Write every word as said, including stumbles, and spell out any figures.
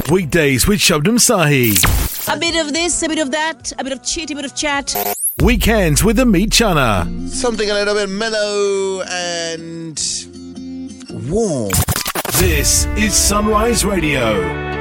Weekdays with Shabnam Sahi. A bit of this, a bit of that, a bit of chit, a bit of chat. Weekends with Amit Chana. Something a little bit mellow and warm. This is Sunrise Radio.